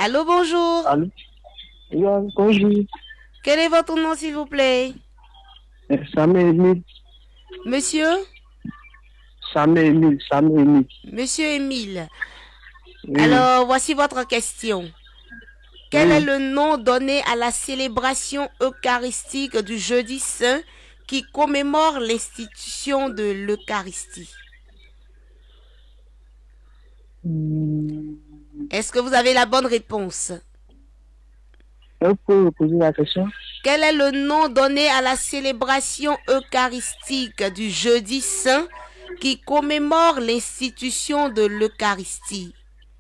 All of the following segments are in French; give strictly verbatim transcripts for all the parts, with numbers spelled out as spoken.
Allô, bonjour. Allô? Oui, bonjour. Quel est votre nom, s'il vous plaît? Samuel Emile. Monsieur? Samuel Emile. Samuel Emile. Monsieur Émile. Oui. Alors, voici votre question. Quel Oui. est le nom donné à la célébration eucharistique du jeudi saint qui commémore l'institution de l'Eucharistie? Hmm. Est-ce que vous avez la bonne réponse? Vous pouvez me poser la question? Quel est le nom donné à la célébration eucharistique du jeudi saint qui commémore l'institution de l'Eucharistie?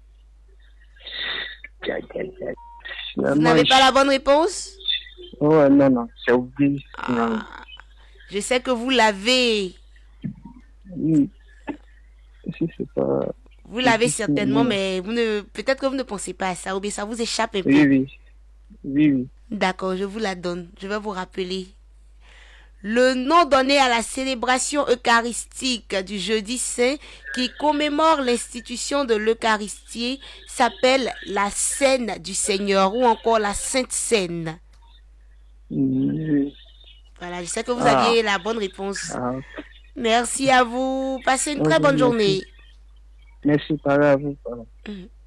Vous n'avez pas la bonne réponse? Oh, non, non, j'ai oublié. Ah, je sais que vous l'avez. Oui. Si c'est pas... Vous l'avez certainement, mais vous ne, peut-être que vous ne pensez pas à ça, ou bien ça vous échappe un peu. Oui, oui. Oui, oui. D'accord, je vous la donne. Je vais vous rappeler. Le nom donné à la célébration eucharistique du jeudi saint qui commémore l'institution de l'Eucharistie s'appelle la Scène du Seigneur ou encore la Sainte Seine. Oui. Voilà, je sais que vous Ah. aviez la bonne réponse. Ah. Merci à vous. Passez une très Ok, bonne merci. journée. Merci, pareil à vous. Mmh.